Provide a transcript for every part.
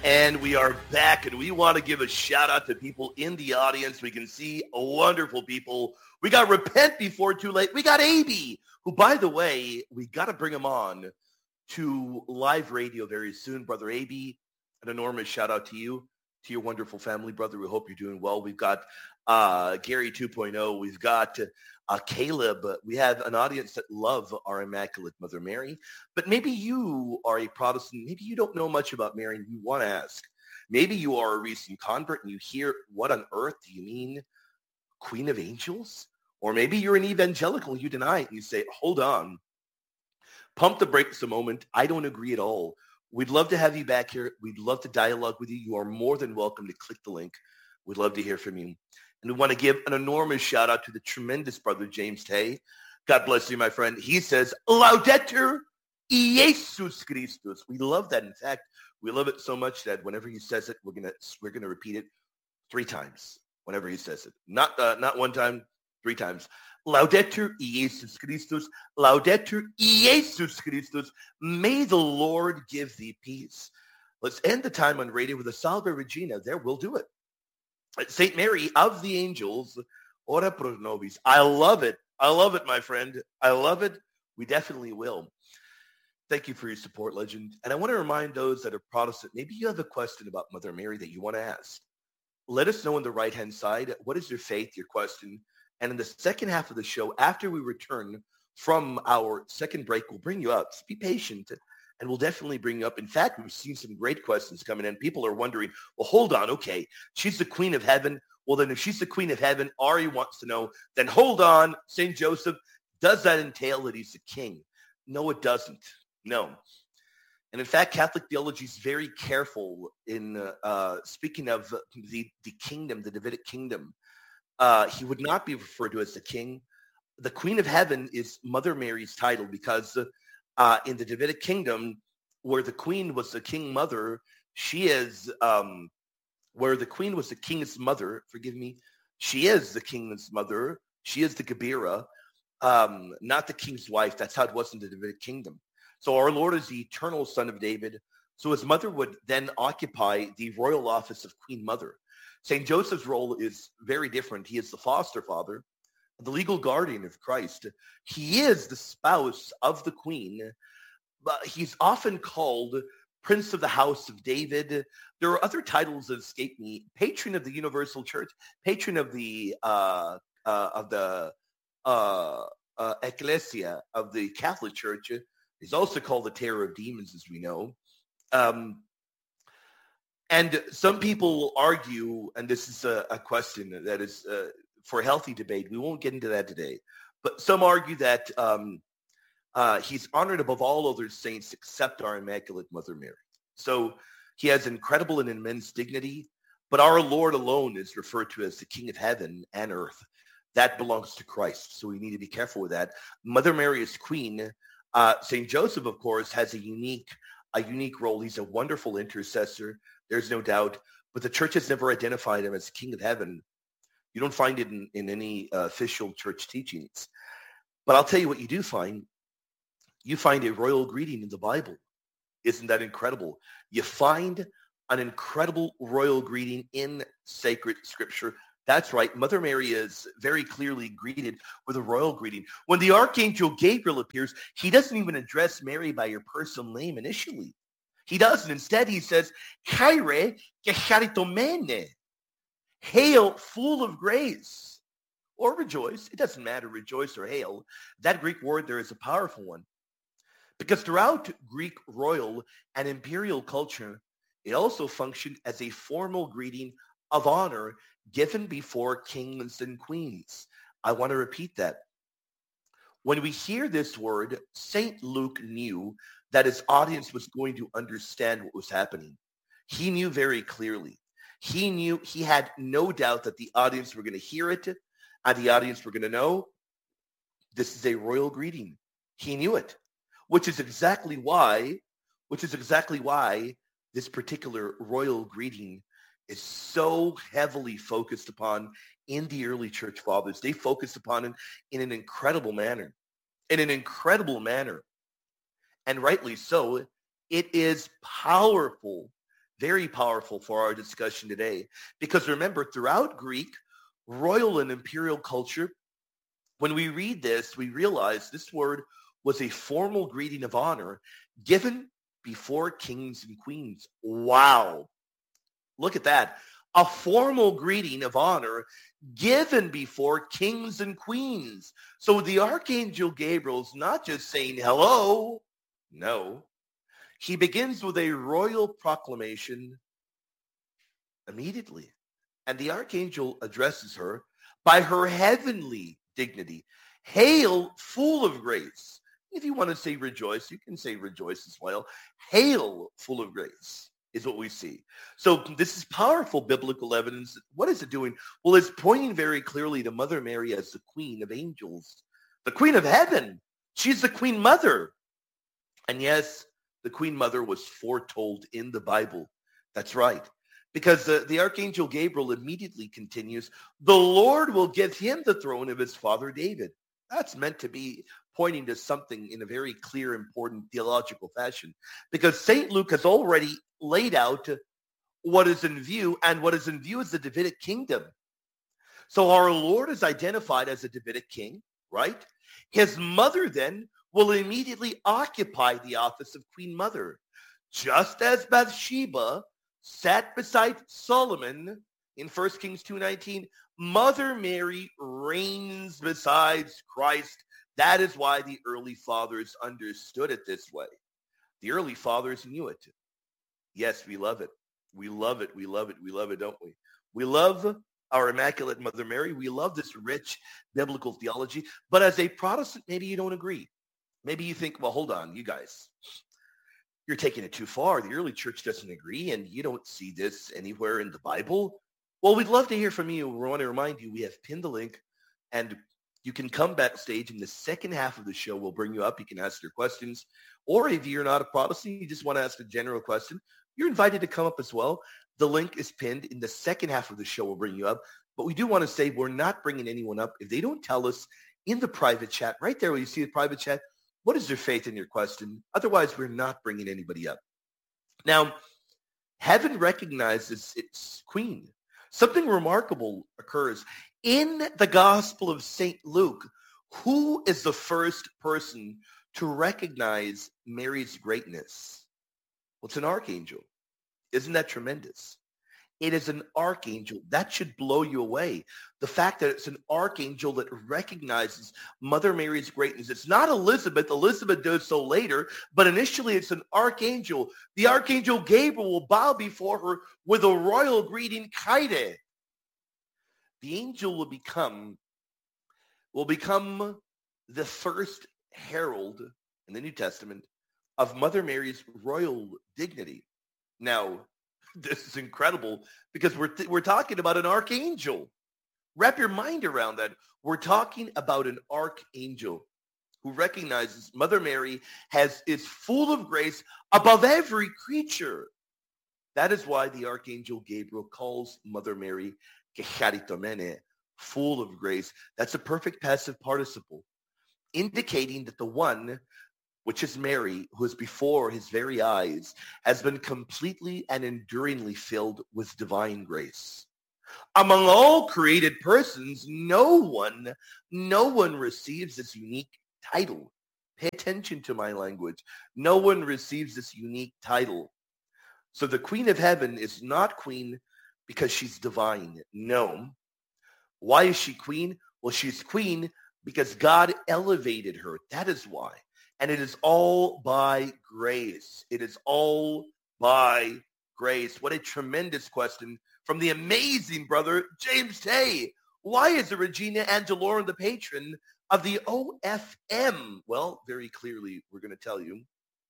And we are back, and we want to give a shout out to people in the audience. We can see wonderful people. We got Repent Before Too Late. We got AB, who, by the way, we got to bring him on to live radio very soon. Brother AB, an enormous shout out to you, to your wonderful family, brother. We hope you're doing well. We've got Gary 2.0. We've got Caleb. We have an audience that love our Immaculate Mother Mary. But maybe you are a Protestant. Maybe you don't know much about Mary and you want to ask. Maybe you are a recent convert and you hear, what on earth do you mean, Queen of Angels? Or maybe you're an evangelical and you deny it and you say, hold on, pump the brakes a moment. I don't agree at all. We'd love to have you back here. We'd love to dialogue with you. You are more than welcome to click the link. We'd love to hear from you. And we want to give an enormous shout out to the tremendous brother, James Tay. God bless you, my friend. He says, Laudetur Jesus Christus. We love that. In fact, we love it so much that whenever he says it, we're gonna repeat it 3 times whenever he says it. Not one time, 3 times. Laudetur Jesus Christus. Laudetur Jesus Christus. May the Lord give thee peace. Let's end the time on radio with a Salve Regina. There, we'll do it. St. Mary of the Angels, ora pro nobis. I love it. I love it, my friend. I love it. We definitely will. Thank you for your support, legend. And I want to remind those that are Protestant, maybe you have a question about Mother Mary that you want to ask. Let us know on the right-hand side. What is your faith, your question? And in the second half of the show, after we return from our second break, we'll bring you up. Just be patient. And we'll definitely bring you up. In fact, we've seen some great questions coming in. People are wondering, well, hold on. Okay, she's the Queen of Heaven. Well, then if she's the Queen of Heaven, Ari wants to know, then hold on, St. Joseph, does that entail that he's the king? No, it doesn't. No. And in fact, Catholic theology is very careful in speaking of the kingdom, the Davidic kingdom. He would not be referred to as the king. The Queen of Heaven is Mother Mary's title because in the Davidic kingdom, where the queen was the king mother, she is, where the queen was the king's mother, forgive me, she is the king's mother. She is the Gebira, not the king's wife. That's how it was in the Davidic kingdom. So our Lord is the eternal son of David. So his mother would then occupy the royal office of Queen Mother. St. Joseph's role is very different. He is the foster father, the legal guardian of Christ. He is the spouse of the queen, but he's often called Prince of the House of David. There are other titles that escape me. Patron of the Universal Church, patron of the Ecclesia of the Catholic Church. He's also called the Terror of Demons, as we know. And some people will argue, and this is a question that is for healthy debate. We won't get into that today. But some argue that he's honored above all other saints except our Immaculate Mother Mary. So he has incredible and immense dignity, but our Lord alone is referred to as the King of Heaven and Earth. That belongs to Christ, so we need to be careful with that. Mother Mary is queen. St. Joseph, of course, has a unique role. He's a wonderful intercessor. There's no doubt. But the church has never identified him as King of Heaven. You don't find it in any official church teachings. But I'll tell you what you do find. You find a royal greeting in the Bible. Isn't that incredible? You find an incredible royal greeting in sacred scripture. That's right. Mother Mary is very clearly greeted with a royal greeting. When the Archangel Gabriel appears, he doesn't even address Mary by her personal name initially. He doesn't. Instead, he says, Kyrie charitomene. Hail, full of grace. Or rejoice. It doesn't matter, rejoice or hail. That Greek word there is a powerful one. Because throughout Greek royal and imperial culture, it also functioned as a formal greeting of honor given before kings and queens. I want to repeat that. When we hear this word, St. Luke knew that his audience was going to understand what was happening. He knew very clearly. He had no doubt that the audience were going to hear it and the audience were going to know this is a royal greeting. He knew it, which is exactly why this particular royal greeting is so heavily focused upon in the early church fathers. They focused upon it in an incredible manner. And rightly so. It is powerful Very powerful for our discussion today. Because remember, throughout Greek, royal and imperial culture, when we read this, we realize this word was a formal greeting of honor given before kings and queens. Wow. Look at that. A formal greeting of honor given before kings and queens. So the Archangel Gabriel's not just saying hello. No. He begins with a royal proclamation immediately. And the Archangel addresses her by her heavenly dignity. Hail, full of grace. If you want to say rejoice, you can say rejoice as well. Hail, full of grace is what we see. So this is powerful biblical evidence. What is it doing? Well, it's pointing very clearly to Mother Mary as the Queen of Angels, the Queen of Heaven. She's the Queen Mother. And yes, the Queen Mother was foretold in the Bible. That's right. Because the Archangel Gabriel immediately continues, the Lord will give him the throne of his father David. That's meant to be pointing to something in a very clear, important theological fashion. Because St. Luke has already laid out what is in view, and what is in view is the Davidic kingdom. So our Lord is identified as a Davidic king, right? His mother then will immediately occupy the office of Queen Mother. Just as Bathsheba sat beside Solomon in 1 Kings 2:19, Mother Mary reigns beside Christ. That is why the early fathers understood it this way. The early fathers knew it. Yes, we love it. We love it. We love it. We love it, don't we? We love our Immaculate Mother Mary. We love this rich biblical theology. But as a Protestant, maybe you don't agree. Maybe you think, well, hold on, you guys. You're taking it too far. The early church doesn't agree, and you don't see this anywhere in the Bible. Well, we'd love to hear from you. We want to remind you, we have pinned the link, and you can come backstage in the second half of the show. We'll bring you up. You can ask your questions. Or if you're not a Protestant, you just want to ask a general question, you're invited to come up as well. The link is pinned. In the second half of the show, we'll bring you up. But we do want to say we're not bringing anyone up if they don't tell us in the private chat, right there where you see the private chat, what is their faith in your question? Otherwise, we're not bringing anybody up. Now, heaven recognizes its queen. Something remarkable occurs. In the Gospel of St. Luke, who is the first person to recognize Mary's greatness? Well, it's an archangel. Isn't that tremendous? It is an archangel. That should blow you away. The fact that it's an archangel that recognizes Mother Mary's greatness. It's not Elizabeth. Elizabeth does so later, but initially it's an archangel. The Archangel Gabriel will bow before her with a royal greeting, Kyrie. The angel will become the first herald in the New Testament of Mother Mary's royal dignity. Now, this is incredible because we're talking about an archangel. Wrap your mind around that. We're talking about an archangel who recognizes Mother Mary is full of grace above every creature. That is why the Archangel Gabriel calls Mother Mary Kecharitomene, full of grace. That's a perfect passive participle, indicating that the one, which is Mary, who is before his very eyes, has been completely and enduringly filled with divine grace. Among all created persons, no one receives this unique title. Pay attention to my language. No one receives this unique title. So the Queen of Heaven is not queen because she's divine. No. Why is she queen? Well, she's queen because God elevated her. That is why. And it is all by grace. It is all by grace. What a tremendous question from the amazing brother, James Tay. Why is the Regina Angelorum the patron of the OFM? Well, very clearly, we're going to tell you.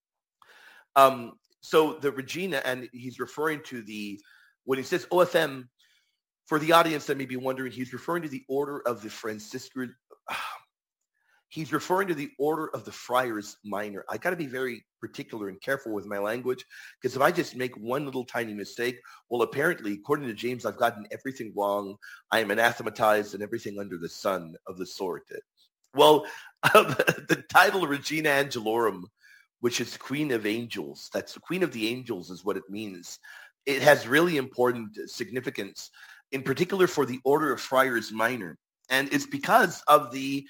So the Regina, and he's referring to when he says OFM, for the audience that may be wondering, he's referring to the Order of the Franciscan. He's referring to the Order of the Friars Minor. I got to be very particular and careful with my language because if I just make one little tiny mistake, well, apparently, according to James, I've gotten everything wrong. I am anathematized and everything under the sun of the sort. Well, the title Regina Angelorum, which is Queen of Angels, that's the Queen of the Angels is what it means. It has really important significance, in particular for the Order of Friars Minor. And it's because of the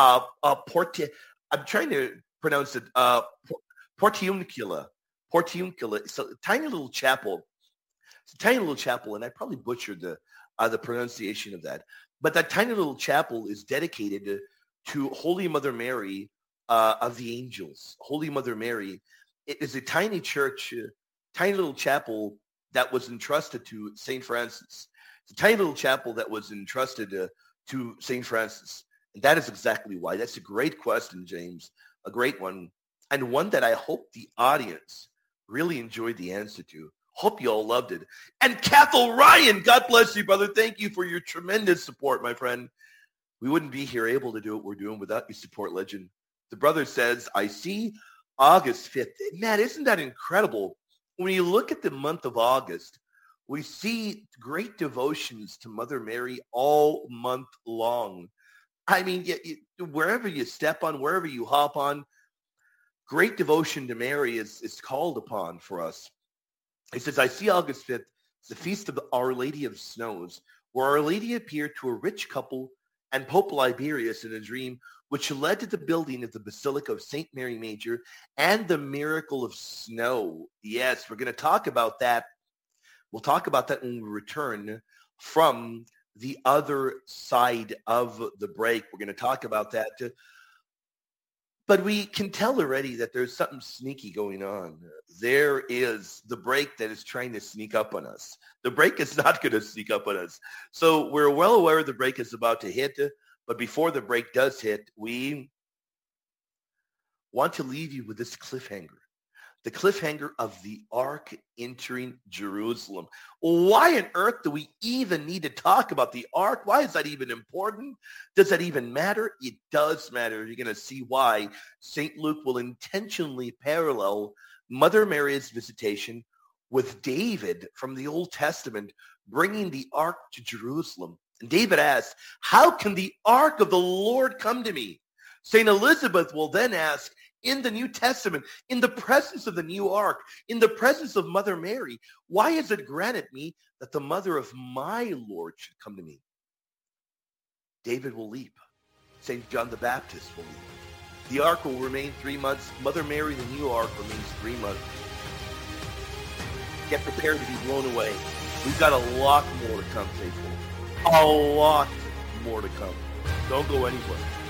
I'm trying to pronounce it, Portiuncula. Portiuncula. It's a tiny little chapel. It's a tiny little chapel, and I probably butchered the pronunciation of that. But that tiny little chapel is dedicated to Holy Mother Mary of the Angels. Holy Mother Mary. It is a tiny church, tiny little chapel that was entrusted to St. Francis. It's a tiny little chapel that was entrusted to St. Francis. And that is exactly why. That's a great question, James. A great one. And one that I hope the audience really enjoyed the answer to. Hope you all loved it. And Cathal Ryan, God bless you, brother. Thank you for your tremendous support, my friend. We wouldn't be here able to do what we're doing without your support, legend. The brother says, I see August 5th. Man, isn't that incredible? When you look at the month of August, we see great devotions to Mother Mary all month long. I mean, wherever you step on, wherever you hop on, great devotion to Mary is called upon for us. He says, I see August 5th, it's the feast of Our Lady of Snows, where Our Lady appeared to a rich couple and Pope Liberius in a dream, which led to the building of the Basilica of St. Mary Major and the miracle of snow. Yes, we're going to talk about that. We'll talk about that when we return from the other side of the break. We're going to talk about that. But we can tell already that there's something sneaky going on. There is the break that is trying to sneak up on us. The break is not going to sneak up on us. So we're well aware the break is about to hit. But before the break does hit, we want to leave you with this cliffhanger. The cliffhanger of the Ark entering Jerusalem. Why on earth do we even need to talk about the Ark? Why is that even important? Does that even matter? It does matter. You're going to see why St. Luke will intentionally parallel Mother Mary's visitation with David from the Old Testament bringing the Ark to Jerusalem. And David asks, how can the Ark of the Lord come to me? St. Elizabeth will then ask, in the New Testament, in the presence of the new Ark, in the presence of Mother Mary, why is it granted me that the mother of my Lord should come to me? David will leap. St. John the Baptist will leap. The Ark will remain 3 months. Mother Mary, the new Ark, remains 3 months. Get prepared to be blown away. We've got a lot more to come, faithful. A lot more to come. Don't go anywhere.